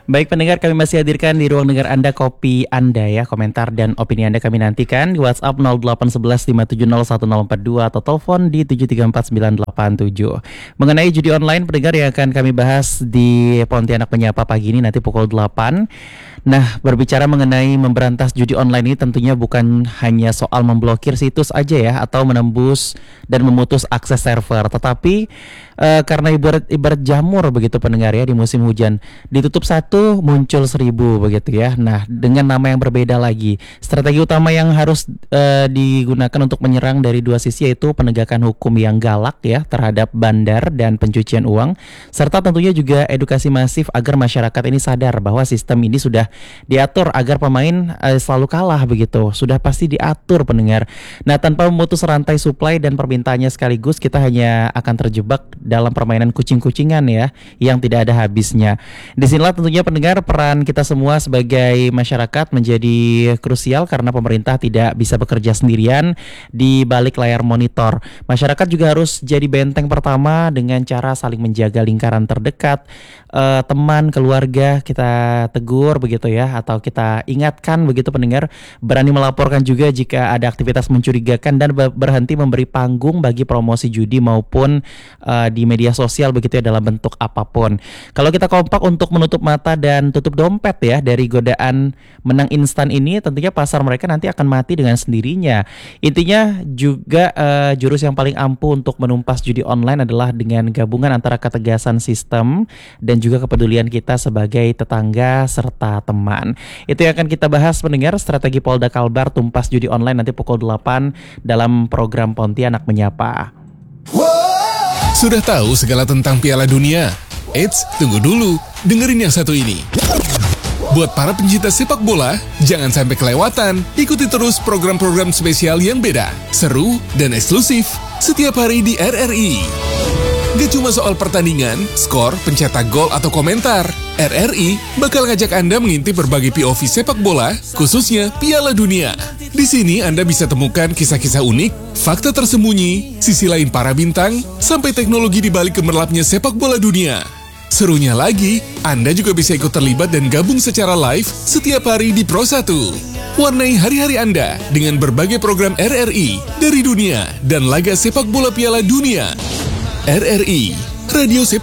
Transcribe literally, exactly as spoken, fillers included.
Baik pendengar, kami masih hadirkan di ruang dengar Anda kopi Anda ya. Komentar dan opini Anda kami nantikan di WhatsApp nol delapan satu satu lima tujuh nol satu nol empat dua atau telepon di tujuh tiga empat sembilan delapan tujuh. Mengenai judi online pendengar yang akan kami bahas di Pontianak Menyapa pagi ini nanti pukul delapan. Nah, berbicara mengenai memberantas judi online ini tentunya bukan hanya soal memblokir situs aja ya atau menembus dan memutus akses server, tetapi uh, karena ibarat ibarat jamur begitu pendengar ya, di musim hujan ditutup satu muncul seribu begitu ya. Nah, dengan nama yang berbeda lagi. Strategi utama yang harus uh, digunakan untuk menyerang dari dua sisi yaitu penegakan hukum yang galak ya terhadap bandar dan pencucian uang, serta tentunya juga edukasi masif agar masyarakat ini sadar bahwa sistem ini sudah diatur agar pemain uh, selalu kalah begitu. Sudah pasti diatur pendengar. Nah, tanpa memutus rantai supply dan permintaannya sekaligus, kita hanya akan terjebak dalam permainan kucing-kucingan ya, yang tidak ada habisnya. Disinilah tentunya pendengar peran kita semua sebagai masyarakat menjadi krusial karena pemerintah tidak bisa bekerja sendirian di balik layar monitor. Masyarakat juga harus jadi benteng pertama dengan cara saling menjaga lingkaran terdekat, uh, teman, keluarga kita tegur begitu ya, atau kita ingatkan begitu pendengar, berani melaporkan juga jika ada aktivitas mencurigakan dan berhenti memberi panggung bagi promosi judi maupun uh, di media sosial begitu ya dalam bentuk apapun. Kalau kita kompak untuk menutup mata dan tutup dompet ya dari godaan menang instan ini, tentunya pasar mereka nanti akan mati dengan sendirinya. Intinya juga uh, jurus yang paling ampuh untuk menumpas judi online adalah dengan gabungan antara ketegasan sistem dan juga kepedulian kita sebagai tetangga serta teman. Itu yang akan kita bahas pendengar, strategi Polda Kalbar tumpas judi online nanti pukul delapan dalam program Pontianak Menyapa. Sudah tahu segala tentang Piala Dunia? Eits, tunggu dulu, dengerin yang satu ini. Buat para pencinta sepak bola, jangan sampai kelewatan. Ikuti terus program-program spesial yang beda, seru, dan eksklusif setiap hari di R R I. Gak cuma soal pertandingan, skor, pencetak gol, atau komentar. R R I bakal ngajak Anda mengintip berbagai P O V sepak bola, khususnya Piala Dunia. Di sini Anda bisa temukan kisah-kisah unik, fakta tersembunyi, sisi lain para bintang, sampai teknologi di balik gemerlapnya sepak bola dunia. Serunya lagi, Anda juga bisa ikut terlibat dan gabung secara live setiap hari di Pro satu. Warnai hari-hari Anda dengan berbagai program R R I dari dunia dan laga sepak bola Piala Dunia. R R I, Radio Sepak